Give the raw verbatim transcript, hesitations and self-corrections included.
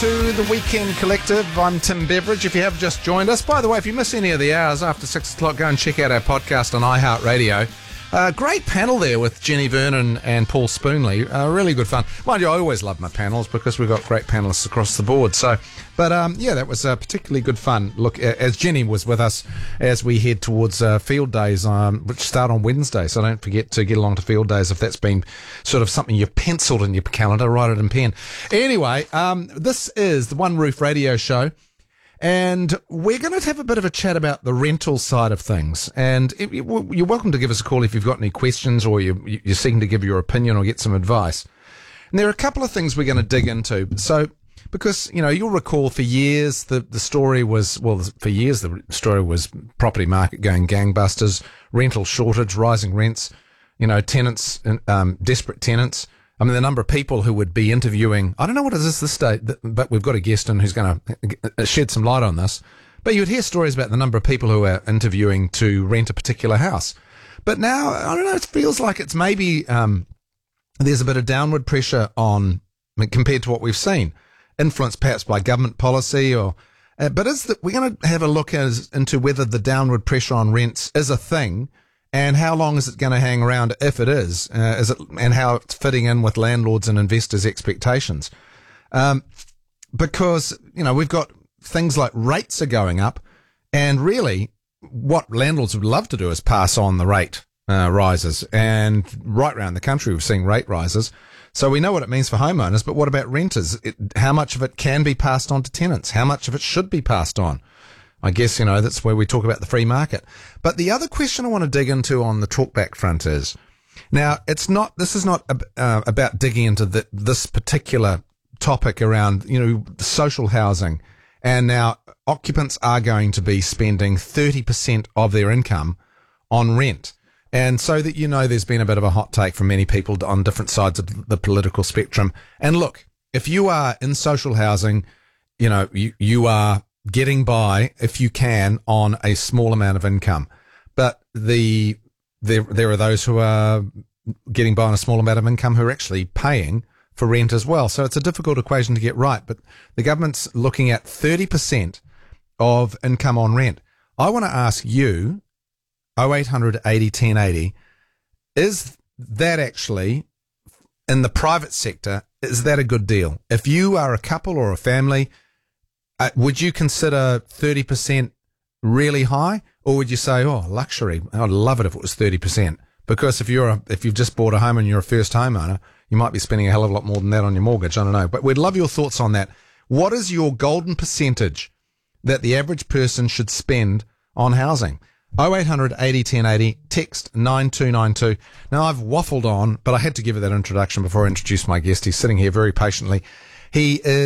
To the Weekend Collective, I'm Tim Beveridge. If you have just joined us, by the way, if you miss any of the hours after six o'clock, go and check out our podcast on iHeartRadio. Uh, great panel there with Jenny Vernon and Paul Spoonley. Uh, really good fun. Mind you, I always love my panels because we've got great panelists across the board. So, but um, yeah, that was uh, particularly good fun. Look, as Jenny was with us as we head towards uh, field days, um, which start on Wednesday. So don't forget to get along to field days if that's been sort of something you've penciled in your calendar. Write it in pen. Anyway, um, this is the One Roof Radio Show. And we're going to have a bit of a chat about the rental side of things. And it, you're welcome to give us a call if you've got any questions or you, you're seeking to give your opinion or get some advice. And there are a couple of things we're going to dig into. So, because, you know, you'll recall for years the, the story was, well, for years the story was property market going gangbusters, rental shortage, rising rents, you know, tenants, um, desperate tenants. I mean, the number of people who would be interviewing, I don't know what it is this day, but we've got a guest in who's going to shed some light on this. But you'd hear stories about the number of people who are interviewing to rent a particular house. But now, I don't know, it feels like it's maybe um, there's a bit of downward pressure on, compared to what we've seen, influenced perhaps by government policy or, uh, but is that we're going to have a look as, into whether the downward pressure on rents is a thing. And how long is it going to hang around if it is? Uh, is it, and how it's fitting in with landlords and investors' expectations? Um, because, you know, we've got things like rates are going up, and really what landlords would love to do is pass on the rate uh, rises. And right around the country, we're seeing rate rises. So we know what it means for homeowners, but what about renters? It, how much of it can be passed on to tenants? How much of it should be passed on? I guess, you know, that's where we talk about the free market. But the other question I want to dig into on the talkback front is, now, it's not, this is not uh, about digging into the, this particular topic around, you know, social housing. And now occupants are going to be spending thirty percent of their income on rent. And so that, you know, there's been a bit of a hot take from many people on different sides of the political spectrum. And look, if you are in social housing, you know, you, you are getting by, if you can, on a small amount of income. But the there there are those who are getting by on a small amount of income who are actually paying for rent as well. So it's a difficult equation to get right. But the government's looking at thirty percent of income on rent. I want to ask you, oh eight hundred eighty ten eighty, is that actually, in the private sector, is that a good deal? If you are a couple or a family, Uh, would you consider thirty percent really high, or would you say, oh, luxury? I'd love it if it was thirty percent. Because if you're a, if you've just bought a home and you're a first homeowner, you might be spending a hell of a lot more than that on your mortgage. I don't know. But we'd love your thoughts on that. What is your golden percentage that the average person should spend on housing? oh eight hundred eighty ten eighty, text nine two nine two. Now, I've waffled on, but I had to give it that introduction before I introduce my guest. He's sitting here very patiently. He is